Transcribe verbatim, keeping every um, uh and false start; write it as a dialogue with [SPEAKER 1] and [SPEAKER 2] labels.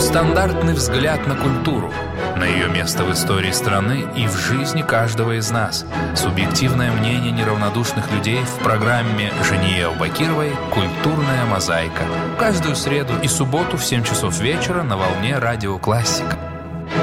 [SPEAKER 1] Стандартный взгляд на культуру, на ее место в истории страны и в жизни каждого из нас. Субъективное мнение неравнодушных людей в программе Жении Аубакировой «Культурная мозаика». Каждую среду и субботу в семь часов вечера на волне Радио Классика.